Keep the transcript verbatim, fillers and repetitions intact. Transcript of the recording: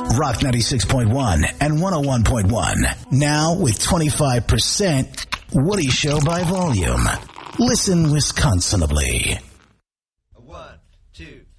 Rock ninety-six point one and one oh one point one. Now with twenty-five percent Woody Show by volume. Listen Wisconsinably. One, two.